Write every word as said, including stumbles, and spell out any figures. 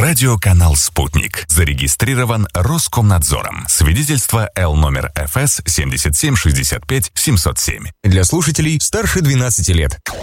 Радиоканал «Спутник». Зарегистрирован Роскомнадзором. Свидетельство Л номер эф эс семьдесят семь шестьдесят пять семьсот семь. Для слушателей старше двенадцати лет.